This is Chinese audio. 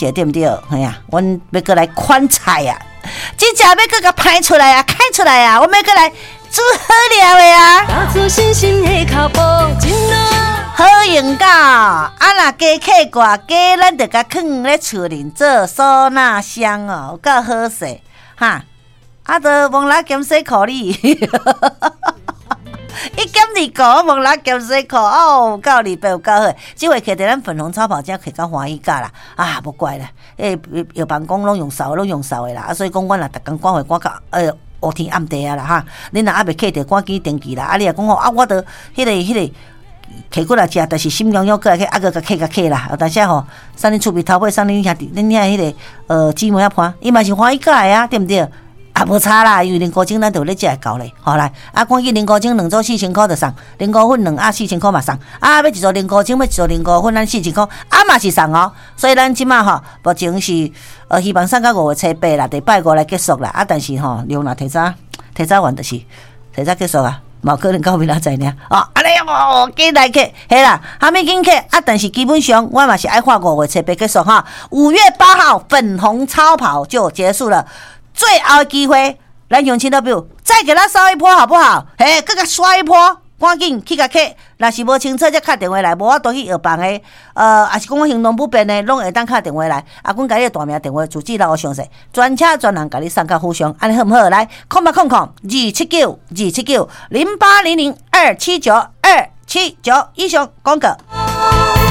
者，对不对？哎呀，我们要过来款菜呀，真正要搁个拍出来啊，开出来啊，我们要过来煮好料的啊。 踏出信心的脚步， 好用到啊！若鸡客挂鸡，咱就甲放咧厝里做唢呐香哦，有够好势哈！啊，都蒙拉减洗裤哩，一减2个，蒙拉减洗裤哦，够2倍有够好。这回摕伫咱粉红超跑真摕到欢喜甲啦！啊，无怪啦，药房讲拢用扫的啦，啊，所以讲阮若逐工赶回赶到乌天暗地啊啦哈！恁若还袂摕着赶紧登记啦！啊，你若讲哦啊，我都迄个。摕过来食，但是心痒痒过来去，啊个甲摕啦。但是吼，送恁厝边头尾，送恁遐迄个姊妹仔伴，伊嘛是欢喜甲的啊，对不对？啊，无差啦，因为零古精咱就咧食会到咧。好来，啊，赶紧零古精2组4000块就送，零古粉2盒4000块嘛送。啊，要一组零古精，要一組零古粉，咱4000块，啊嘛是送哦。所以咱即马吼，目前是希望送到5月初8啦，第拜5来结束啦。啊，但是吼，量若提早完就是提早结束啊。冇可能到明仔载呢，哦，安尼哦，紧来客，系啦，还没紧客啊，但是基本上我嘛是爱画5月初8结束哈，5月8号粉红超跑就结束了，最后的机会，咱乡亲都表再给他烧一波好不好？嘿，搁甲刷一波。赶紧去甲客，若是无清楚，则敲电话来，无我都去药房的，也是讲我行动不便的，拢会当敲电话来。阿阮甲你大名电话，主记留个详细，专车专人甲你送到府上，安尼好唔好？来，0800-279-279-0800-279-279以上广告。